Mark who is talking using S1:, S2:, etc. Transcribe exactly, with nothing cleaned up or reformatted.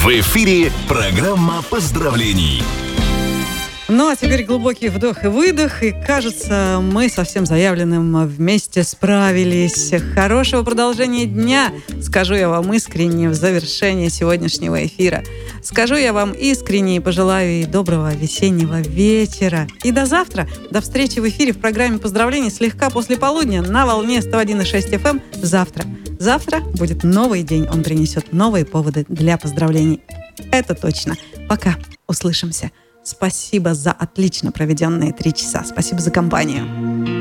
S1: В эфире программа поздравлений.
S2: Ну, а теперь глубокий вдох и выдох. И, кажется, мы со всем заявленным вместе справились. Хорошего продолжения дня, скажу я вам искренне в завершении сегодняшнего эфира. Скажу я вам искренне и пожелаю и доброго весеннего вечера. И до завтра. До встречи в эфире в программе поздравлений слегка после полудня на волне сто один и шесть эф эм завтра. Завтра будет новый день. Он принесет новые поводы для поздравлений. Это точно. Пока. Услышимся. Спасибо за отлично проведенные три часа. Спасибо за компанию.